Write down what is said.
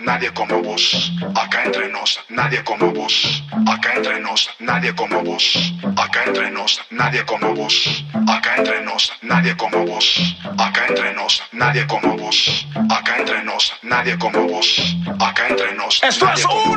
nadie como vos. Acá entre nos, nadie como vos. Acá entre nos, nadie como vos. Acá entre nos, nadie como vos. Acá entre nos, nadie como vos. Acá entre nos, nadie como vos. Acá entre nos, nadie como vos. Acá entre nos, Esto es nadie como vos.